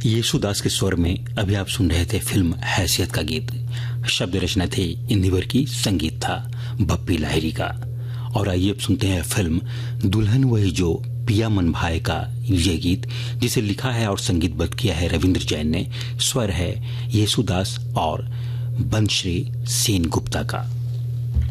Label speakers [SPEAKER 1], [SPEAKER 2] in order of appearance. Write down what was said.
[SPEAKER 1] येशुदास के स्वर में अभी आप सुन रहे थे फिल्म हैसियत का गीत। शब्द रचना थे इंदिवर की, संगीत था बप्पी लाहिरी का। और आइए अब सुनते हैं फिल्म दुल्हन वही जो पिया मन भाए का ये गीत, जिसे लिखा है और संगीतबद्ध किया है रविंद्र जैन ने। स्वर है येशुदास और बंश्री सेन गुप्ता का।